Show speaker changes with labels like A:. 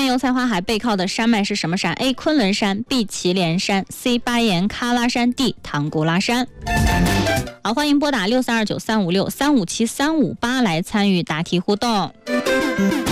A: 油菜花海背靠的山脉是什么山 ？A. 昆仑山 ，B. 祁连山 ，C. 巴颜喀拉山 ，D. 唐古拉山。好，欢迎拨打6329356357358来参与答题互动。